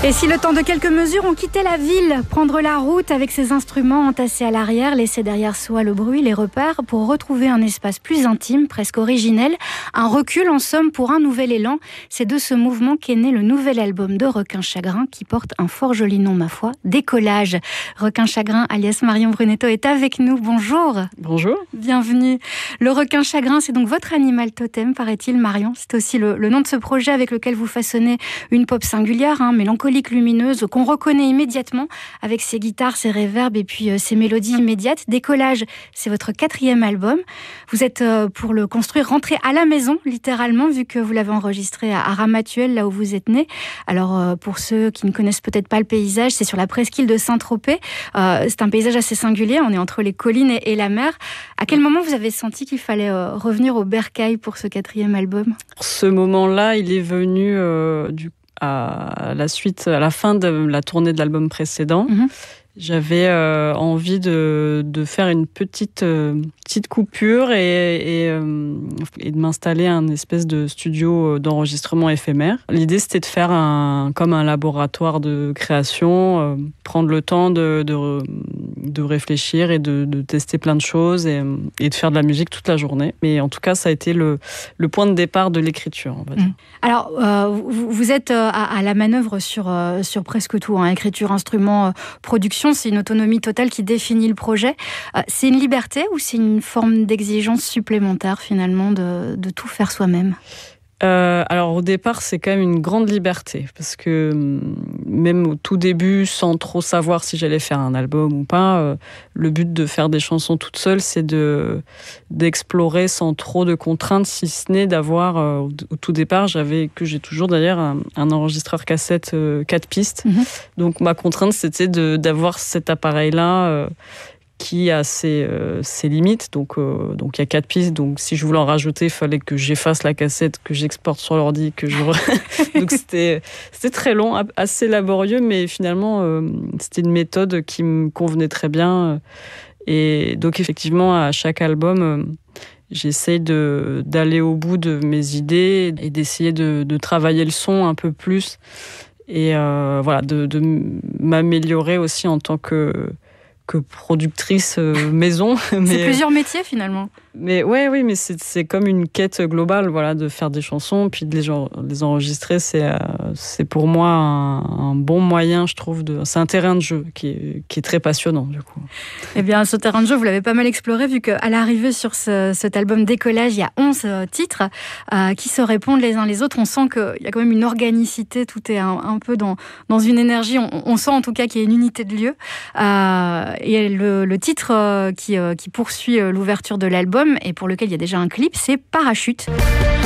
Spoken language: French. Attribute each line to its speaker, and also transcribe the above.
Speaker 1: Et si le temps de quelques mesures, on quittait la ville, prendre la route avec ses instruments entassés à l'arrière, laisser derrière soi le bruit, les repères, pour retrouver un espace plus intime, presque originel, un recul en somme pour un nouvel élan. C'est de ce mouvement qu'est né le nouvel album de Requin Chagrin qui porte un fort joli nom, ma foi, Décollage. Requin Chagrin, alias Marion Brunetto, est avec nous. Bonjour.
Speaker 2: Bonjour.
Speaker 1: Bienvenue. Le Requin Chagrin, c'est donc votre animal totem, paraît-il, Marion. C'est aussi le nom de ce projet avec lequel vous façonnez une pop singulière, mélancolique, lumineuse, qu'on reconnaît immédiatement avec ses guitares, ses reverbs et puis ses mélodies immédiates. Décollage, c'est votre 4e album. Vous êtes, pour le construire, rentré à la maison, littéralement, vu que vous l'avez enregistré à Ramatuelle, là où vous êtes né. Alors, pour ceux qui ne connaissent peut-être pas le paysage, c'est sur la presqu'île de Saint-Tropez. C'est un paysage assez singulier, on est entre les collines et la mer. À quel moment vous avez senti qu'il fallait revenir au bercail pour ce 4e album ?
Speaker 2: Ce moment-là, il est venu à la fin de la tournée de l'album précédent. J'avais envie de faire une petite coupure et de m'installer un espèce de studio d'enregistrement éphémère. L'idée, c'était de faire comme un laboratoire de création, prendre le temps de réfléchir et de tester plein de choses et de faire de la musique toute la journée. Mais en tout cas, ça a été le point de départ de l'écriture, on va dire.
Speaker 1: Alors, vous êtes à la manœuvre sur presque tout, écriture, instrument, production. C'est une autonomie totale qui définit le projet. C'est une liberté ou c'est une forme d'exigence supplémentaire finalement de tout faire soi-même ?
Speaker 2: Alors au départ, c'est quand même une grande liberté parce que même au tout début, sans trop savoir si j'allais faire un album ou pas, le but de faire des chansons toute seule, c'est d'explorer sans trop de contraintes, si ce n'est d'avoir, au tout départ, j'ai toujours d'ailleurs un enregistreur cassette 4 pistes. Donc ma contrainte, c'était d'avoir cet appareil-là qui a ses limites. Donc il y a 4 pistes. Donc si je voulais en rajouter, il fallait que j'efface la cassette, que j'exporte sur l'ordi, donc c'était très long, assez laborieux, mais finalement c'était une méthode qui me convenait très bien. Et donc effectivement, à chaque album, j'essaye d'aller au bout de mes idées et d'essayer de travailler le son un peu plus et de m'améliorer aussi en tant que productrice maison.
Speaker 1: C'est plusieurs métiers finalement.
Speaker 2: Mais oui, mais c'est comme une quête globale, de faire des chansons, puis de les enregistrer, c'est pour moi un bon moyen, je trouve. C'est un terrain de jeu qui est très passionnant, du coup.
Speaker 1: Eh bien, ce terrain de jeu, vous l'avez pas mal exploré, vu qu'à l'arrivée sur cet album Décollage, il y a 11 titres qui se répondent les uns les autres. On sent qu'il y a quand même une organicité, tout est un peu dans une énergie. On sent en tout cas qu'il y a une unité de lieu. Et le titre qui poursuit l'ouverture de l'album, et pour lequel il y a déjà un clip, c'est Parachute.